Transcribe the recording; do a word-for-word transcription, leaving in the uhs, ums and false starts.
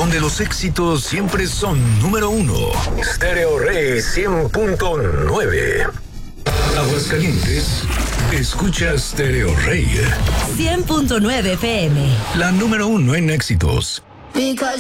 donde los éxitos siempre son número uno. Stereo Rey cien punto nueve. Aguascalientes, escucha Stereo Rey cien punto nueve F M. La número uno en éxitos. Because